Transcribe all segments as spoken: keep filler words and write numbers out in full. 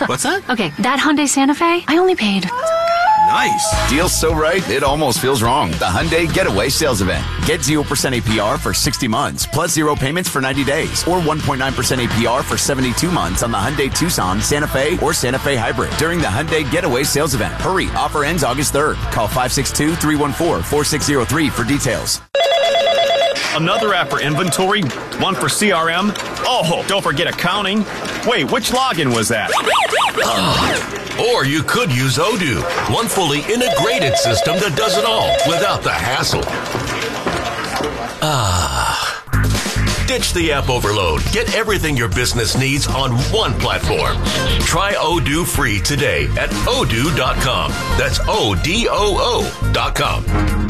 What's that? Okay, that Hyundai Santa Fe, I only paid... Nice. Deal so right, it almost feels wrong. The Hyundai Getaway Sales Event. Get zero percent A P R for sixty months, plus zero payments for ninety days, or one point nine percent A P R for seventy-two months on the Hyundai Tucson, Santa Fe, or Santa Fe Hybrid during the Hyundai Getaway Sales Event. Hurry, offer ends August third. Call five six two, three one four, four six zero three for details. Another app for inventory, one for C R M. Oh, don't forget accounting. Wait, which login was that? Or you could use Odoo, one fully integrated system that does it all without the hassle. Ah. Ditch the app overload. Get everything your business needs on one platform. Try Odoo free today at odoo dot com. That's O D O O dot com.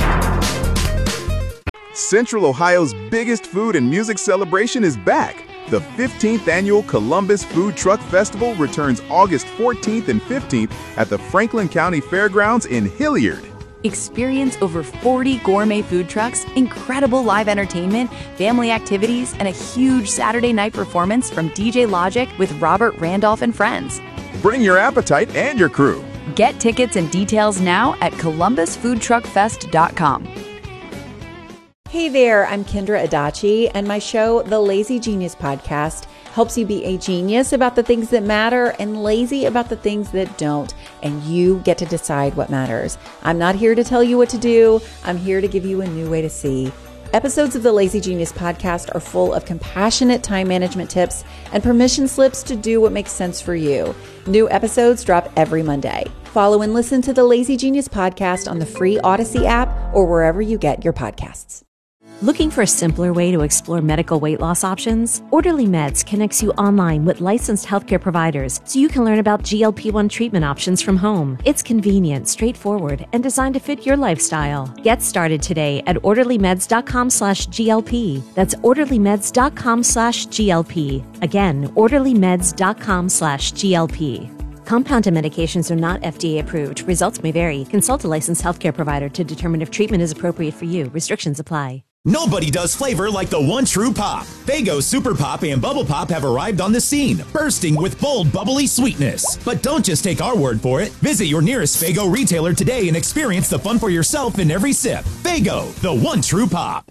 Central Ohio's biggest food and music celebration is back. The fifteenth Annual Columbus Food Truck Festival returns August fourteenth and fifteenth at the Franklin County Fairgrounds in Hilliard. Experience over forty gourmet food trucks, incredible live entertainment, family activities, and a huge Saturday night performance from D J Logic with Robert Randolph and friends. Bring your appetite and your crew. Get tickets and details now at columbus food truck fest dot com. Hey there, I'm Kendra Adachi, and my show, The Lazy Genius Podcast, helps you be a genius about the things that matter and lazy about the things that don't, and you get to decide what matters. I'm not here to tell you what to do. I'm here to give you a new way to see. Episodes of the Lazy Genius Podcast are full of compassionate time management tips and permission slips to do what makes sense for you. New episodes drop every Monday. Follow and listen to the Lazy Genius Podcast on the free Odyssey app or wherever you get your podcasts. Looking for a simpler way to explore medical weight loss options? Orderly Meds connects you online with licensed healthcare providers so you can learn about G L P one treatment options from home. It's convenient, straightforward, and designed to fit your lifestyle. Get started today at orderly meds dot com slash G L P. That's orderly meds dot com slash G L P. Again, orderly meds dot com slash G L P. Compounded medications are not F D A approved. Results may vary. Consult a licensed healthcare provider to determine if treatment is appropriate for you. Restrictions apply. Nobody does flavor like the one true pop. Faygo Super Pop and Bubble Pop have arrived on the scene, bursting with bold, bubbly sweetness. But don't just take our word for it. Visit your nearest Faygo retailer today and experience the fun for yourself in every sip. Faygo, the one true pop.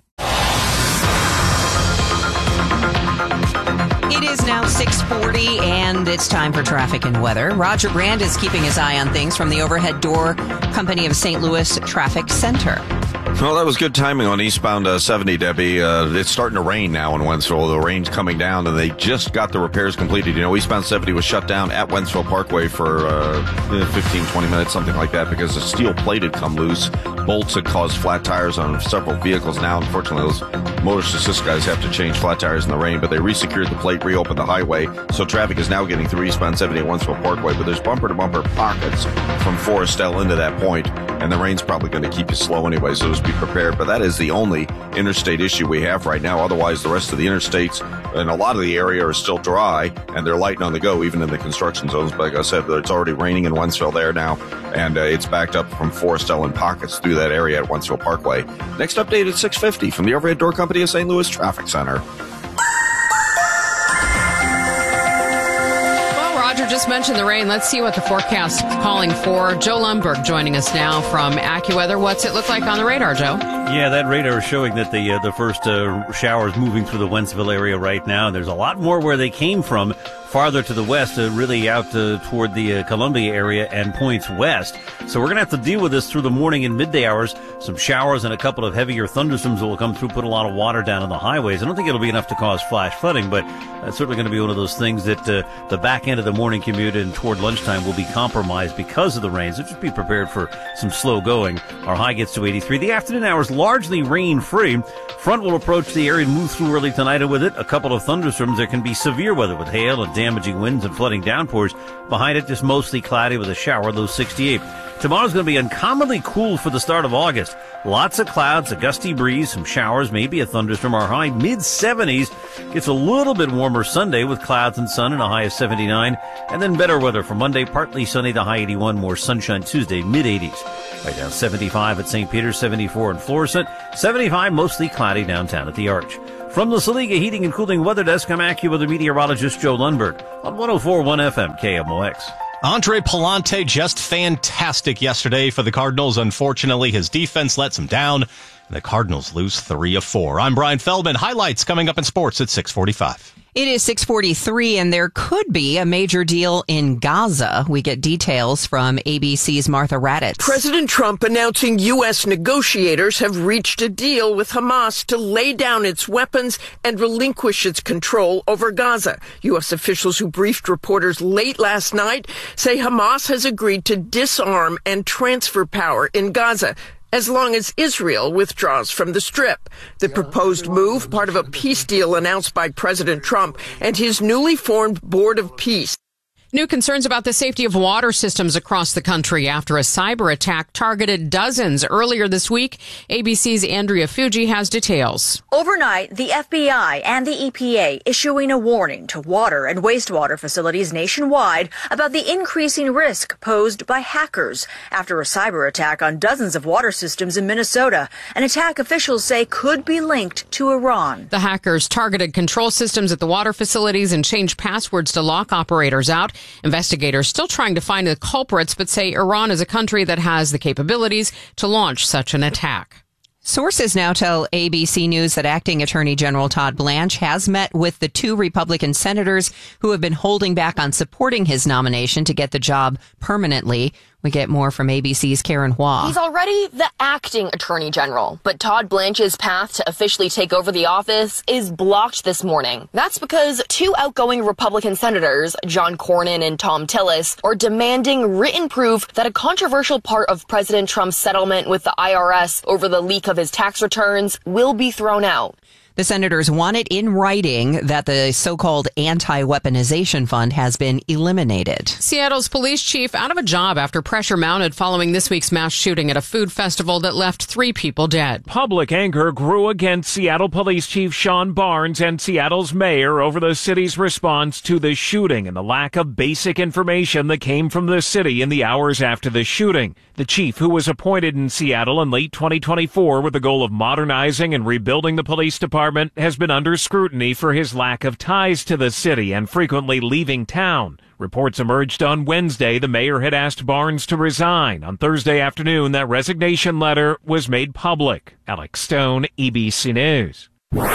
It is now six forty, and it's time for traffic and weather. Roger Brand is keeping his eye on things from the Overhead Door Company of Saint Louis Traffic Center. Well, that was good timing on eastbound uh, seventy, Debbie. Uh, it's starting to rain now in Wentzville. The rain's coming down, and they just got the repairs completed. You know, eastbound seventy was shut down at Wentzville Parkway for uh, fifteen, twenty minutes, something like that, because the steel plate had come loose. Bolts had caused flat tires on several vehicles. Now, unfortunately, those motorist assist guys have to change flat tires in the rain, but they resecured the plate, reopened the highway, so traffic is now getting through eastbound seventy at Wentzville Parkway, but there's bumper-to-bumper pockets from Forestell into that point, and the rain's probably going to keep you slow anyway, so just be prepared. But that is the only interstate issue we have right now. Otherwise, the rest of the interstates and a lot of the area are still dry, and they're light on the go, even in the construction zones. But like I said, it's already raining in Wentzville there now, and uh, it's backed up from Forestell and pockets through that area at Wentzville Parkway. Next update at six fifty from the Overhead Door Company of Saint Louis Traffic Center. Roger just mentioned the rain. Let's see what the forecast is calling for. Joe Lundberg joining us now from AccuWeather. What's it look like on the radar, Joe? Yeah, that radar is showing that the uh, the first uh, showers moving through the Wentzville area right now. There's a lot more where they came from, farther to the west, uh, really out uh, toward the uh, Columbia area and points west. So we're going to have to deal with this through the morning and midday hours. Some showers and a couple of heavier thunderstorms that will come through, put a lot of water down on the highways. I don't think it'll be enough to cause flash flooding, but it's certainly going to be one of those things that uh, the back end of the morning commute and toward lunchtime will be compromised because of the rain. So just be prepared for some slow going. Our high gets to eighty-three. The afternoon hours largely rain-free. Front will approach the area and move through early tonight, and with it, a couple of thunderstorms. There can be severe weather with hail and damaging winds and flooding downpours. Behind it, just mostly cloudy with a shower, low sixty-eight. Tomorrow's going to be uncommonly cool for the start of August. Lots of clouds, a gusty breeze, some showers, maybe a thunderstorm. Our high mid seventies. Gets a little bit warmer Sunday with clouds and sun and a high of seventy-nine. And then better weather for Monday, partly sunny, the high eighty-one. More sunshine Tuesday, mid eighties. Right now, seventy-five at Saint Peter's, seventy-four in Florissant, seventy-five mostly cloudy downtown at the Arch. From the Saliga Heating and Cooling Weather Desk, I'm AccuWeather meteorologist Joe Lundberg on one oh four point one F M K M O X. Andre Pallante just fantastic yesterday for the Cardinals. Unfortunately, his defense lets him down, and the Cardinals lose three of four. I'm Brian Feldman. Highlights coming up in sports at six forty-five. It is six forty-three, and there could be a major deal in Gaza. We get details from A B C's Martha Raddatz. President Trump announcing U S negotiators have reached a deal with Hamas to lay down its weapons and relinquish its control over Gaza. U S officials who briefed reporters late last night say Hamas has agreed to disarm and transfer power in Gaza as long as Israel withdraws from the Strip. The proposed move, part of a peace deal announced by President Trump and his newly formed Board of Peace. New concerns about the safety of water systems across the country after a cyber attack targeted dozens earlier this week. A B C's Andrea Fuji has details. Overnight, the F B I and the E P A issuing a warning to water and wastewater facilities nationwide about the increasing risk posed by hackers after a cyber attack on dozens of water systems in Minnesota, an attack officials say could be linked to Iran. The hackers targeted control systems at the water facilities and changed passwords to lock operators out. Investigators still trying to find the culprits, but say Iran is a country that has the capabilities to launch such an attack. Sources now tell A B C News that Acting Attorney General Todd Blanche has met with the two Republican senators who have been holding back on supporting his nomination to get the job permanently. We get more from A B C's Karen Hua. He's already the acting attorney general, but Todd Blanche's path to officially take over the office is blocked this morning. That's because two outgoing Republican senators, John Cornyn and Thom Tillis, are demanding written proof that a controversial part of President Trump's settlement with the I R S over the leak of his tax returns will be thrown out. The senators want it in writing that the so-called anti-weaponization fund has been eliminated. Seattle's police chief out of a job after pressure mounted following this week's mass shooting at a food festival that left three people dead. Public anger grew against Seattle Police Chief Sean Barnes and Seattle's mayor over the city's response to the shooting and the lack of basic information that came from the city in the hours after the shooting. The chief, who was appointed in Seattle in late twenty twenty-four with the goal of modernizing and rebuilding the police department, has been under scrutiny for his lack of ties to the city and frequently leaving town. Reports emerged on Wednesday the mayor had asked Barnes to resign. On Thursday afternoon, that resignation letter was made public. Alex Stone, A B C News.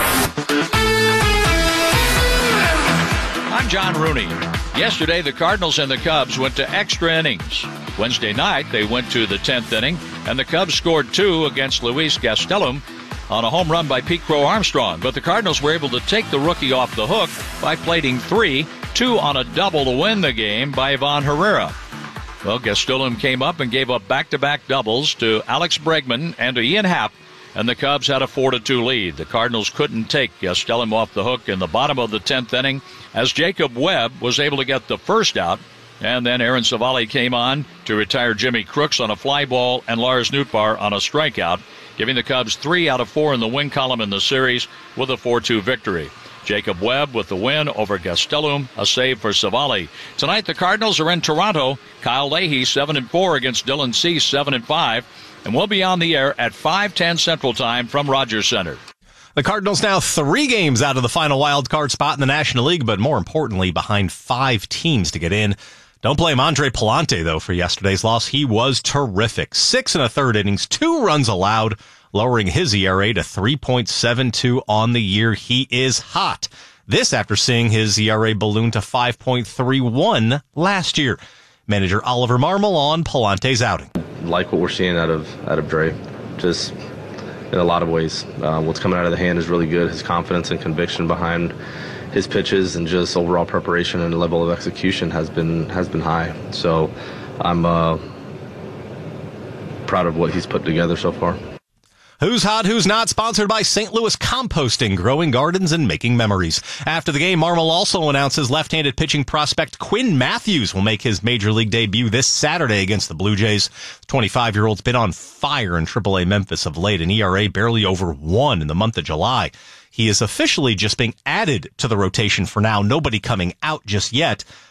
I'm John Rooney. Yesterday, the Cardinals and the Cubs went to extra innings. Wednesday night, they went to the tenth inning, and the Cubs scored two against Luis Gastelum on a home run by Pete Crow Armstrong. But the Cardinals were able to take the rookie off the hook by plating three, two on a double to win the game by Ivan Herrera. Well, Gastelum came up and gave up back-to-back doubles to Alex Bregman and to Ian Happ, and the Cubs had a four to two lead. The Cardinals couldn't take Gastelum off the hook in the bottom of the tenth inning as Jacob Webb was able to get the first out. And then Aaron Savali came on to retire Jimmy Crooks on a fly ball and Lars Nootbaar on a strikeout, giving the Cubs three out of four in the win column in the series with a four two victory. Jacob Webb with the win over Gastelum, a save for Savali. Tonight the Cardinals are in Toronto. Kyle Leahy seven and four against Dylan Cease seven and five, and we'll be on the air at five ten Central Time from Rogers Center. The Cardinals now three games out of the final wild card spot in the National League, but more importantly, behind five teams to get in. Don't blame Andre Pallante, though, for yesterday's loss. He was terrific. Six and a third innings, two runs allowed, lowering his E R A to three point seven two on the year. He is hot. This after seeing his E R A balloon to five point three one last year. Manager Oliver Marmol on Pallante's outing. Like what we're seeing out of out of Dre. Just in a lot of ways. Uh, what's coming out of the hand is really good. His confidence and conviction behind his pitches and just overall preparation and level of execution has been has been high. So I'm uh, proud of what he's put together so far. Who's Hot, Who's Not, sponsored by Saint Louis Composting, growing gardens and making memories. After the game, Marmol also announces left-handed pitching prospect Quinn Matthews will make his major league debut this Saturday against the Blue Jays. The twenty-five-year-old's been on fire in triple A Memphis of late, an E R A barely over one in the month of July. He is officially just being added to the rotation for now, nobody coming out just yet,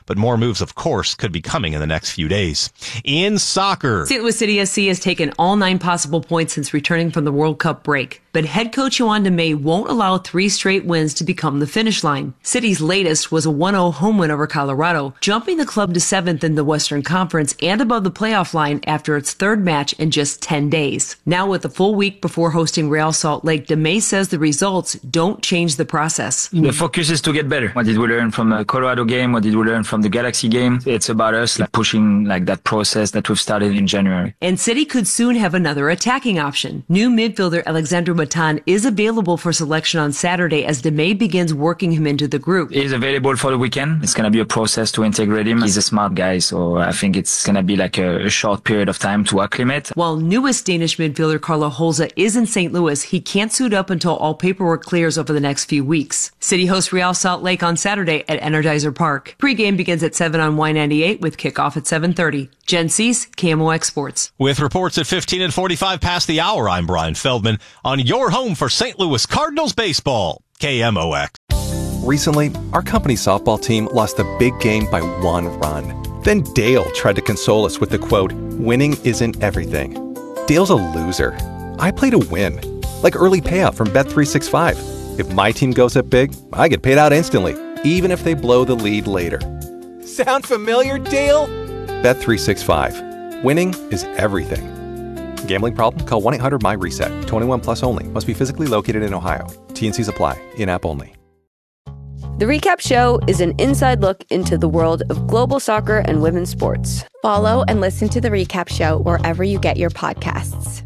but more moves, of course, could be coming in the next few days. In soccer, Saint Louis City S C has taken all nine possible points since returning from the World Cup break. But head coach Yohan DeMay won't allow three straight wins to become the finish line. City's latest was a one oh home win over Colorado, jumping the club to seventh in the Western Conference and above the playoff line after its third match in just ten days. Now with a full week before hosting Real Salt Lake, DeMay says the results don't change the process. The focus is to get better. What did we learn from the Colorado game? What did we learn from the Galaxy game? It's about us like pushing like that process that we've started in January. And City could soon have another attacking option. New midfielder Alexandre Matan is available for selection on Saturday as DeMay begins working him into the group. He's available for the weekend. It's going to be a process to integrate him. He's a smart guy, so I think it's going to be like a, a short period of time to acclimate. While newest Danish midfielder Carlo Holza is in Saint Louis, he can't suit up until all paperwork clears over the next few weeks. City hosts Real Salt Lake on Saturday at Energizer Park. Pre-game begins at seven on Y ninety-eight with kickoff at seven thirty. Jen Cease, K M O X Sports. With reports at fifteen and forty-five past the hour, I'm Brian Feldman on your home for Saint Louis Cardinals baseball, K M O X. Recently, our company's softball team lost a big game by one run. Then Dale tried to console us with the quote, "Winning isn't everything." Dale's a loser. I play to win, like early payout from Bet three sixty-five. If my team goes up big, I get paid out instantly, even if they blow the lead later. Sound familiar, Dale? Bet three sixty-five. Winning is everything. Gambling problem? Call one eight hundred M Y reset. twenty-one plus only. Must be physically located in Ohio. T and C's apply. In-app only. The Recap Show is an inside look into the world of global soccer and women's sports. Follow and listen to The Recap Show wherever you get your podcasts.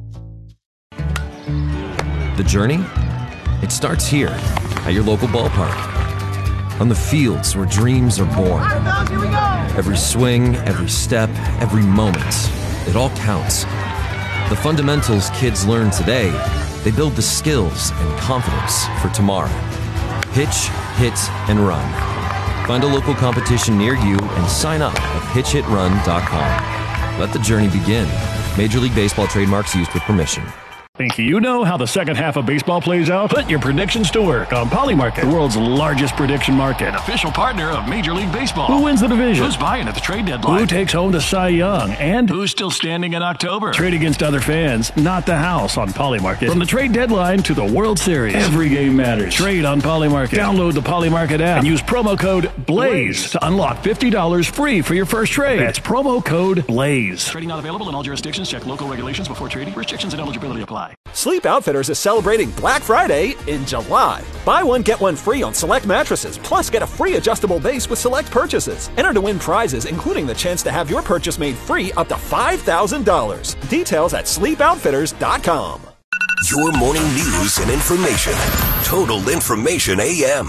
The journey? It starts here, at your local ballpark. On the fields where dreams are born. Every swing, every step, every moment, it all counts. The fundamentals kids learn today, they build the skills and confidence for tomorrow. Hitch, hit, and run. Find a local competition near you and sign up at hitch hit run dot com. Let the journey begin. Major League Baseball trademarks used with permission. Think you know how the second half of baseball plays out? Put your predictions to work on Polymarket, the world's largest prediction market. An official partner of Major League Baseball. Who wins the division? Who's buying at the trade deadline? Who takes home the Cy Young? And who's still standing in October? Trade against other fans, not the house on Polymarket. From the trade deadline to the World Series, every game matters. Trade on Polymarket. Download the Polymarket app and use promo code BLAZE to unlock fifty dollars free for your first trade. That's promo code BLAZE. Trading not available in all jurisdictions. Check local regulations before trading. Restrictions and eligibility apply. Sleep Outfitters is celebrating Black Friday in July. Buy one, get one free on select mattresses, plus get a free adjustable base with select purchases. Enter to win prizes, including the chance to have your purchase made free up to five thousand dollars. Details at sleep outfitters dot com. Your morning news and information. Total Information A M.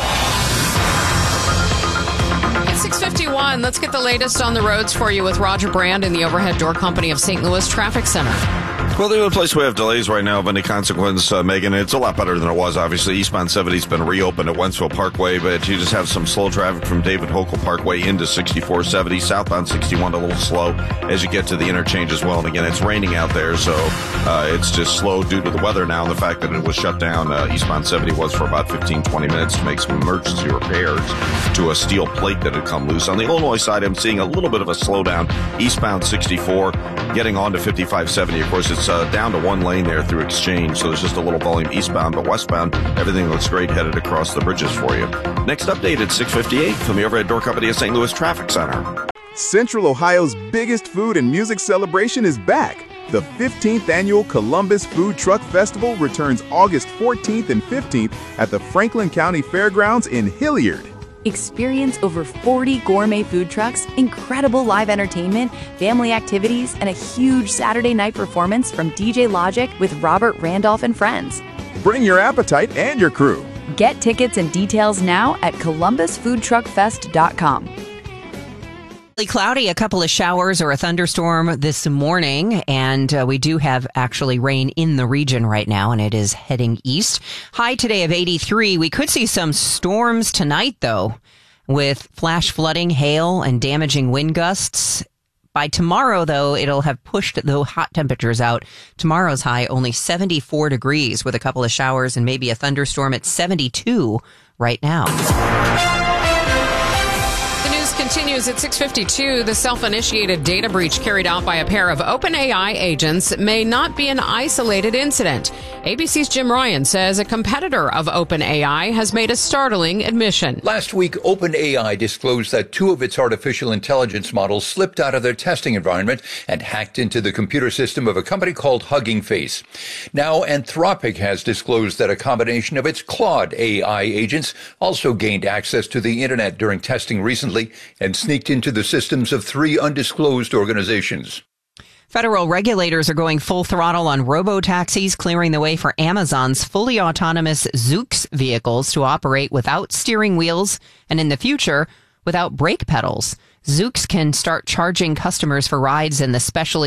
It's six fifty-one. Let's get the latest on the roads for you with Roger Brand and the Overhead Door Company of Saint Louis Traffic Center. Well, the only place we have delays right now of any consequence, uh, Megan, it's a lot better than it was, obviously. Eastbound seventy's been reopened at Wentzville Parkway, but you just have some slow traffic from David Hochul Parkway into sixty-four seventy. Southbound sixty-one a little slow as you get to the interchange as well. And again, it's raining out there, so uh, it's just slow due to the weather now and the fact that it was shut down. Uh, Eastbound seventy was for about fifteen, twenty minutes to make some emergency repairs to a steel plate that had come loose. On the Illinois side, I'm seeing a little bit of a slowdown. Eastbound sixty-four, getting on to fifty-five seventy. Of course, it's uh, down to one lane there through Exchange, so there's just a little volume eastbound, but westbound, everything looks great headed across the bridges for you. Next update at six fifty-eight from the Overhead Door Company of Saint Louis Traffic Center. Central Ohio's biggest food and music celebration is back. The fifteenth Annual Columbus Food Truck Festival returns August fourteenth and fifteenth at the Franklin County Fairgrounds in Hilliard. Experience over forty gourmet food trucks, incredible live entertainment, family activities, and a huge Saturday night performance from D J Logic with Robert Randolph and friends. Bring your appetite and your crew. Get tickets and details now at columbus food truck fest dot com. Cloudy, a couple of showers or a thunderstorm this morning, and uh, we do have actually rain in the region right now, and it is heading east. High today of eighty-three. We could see some storms tonight, though, with flash flooding, hail, and damaging wind gusts. By tomorrow, though, it'll have pushed the hot temperatures out. Tomorrow's high only seventy-four degrees with a couple of showers and maybe a thunderstorm at seventy-two right now. continues at six fifty-two. The self-initiated data breach carried out by a pair of OpenAI agents may not be an isolated incident. A B C's Jim Ryan says a competitor of OpenAI has made a startling admission. Last week, OpenAI disclosed that two of its artificial intelligence models slipped out of their testing environment and hacked into the computer system of a company called Hugging Face. Now, Anthropic has disclosed that a combination of its Claude A I agents also gained access to the internet during testing recently and sneaked into the systems of three undisclosed organizations. Federal regulators are going full throttle on robo-taxis, clearing the way for Amazon's fully autonomous Zoox vehicles to operate without steering wheels and, in the future, without brake pedals. Zoox can start charging customers for rides in the specially